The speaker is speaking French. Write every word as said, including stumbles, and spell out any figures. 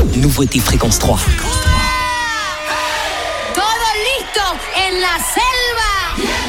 Nouveauté Fréquence trois. Todo listo en la selva.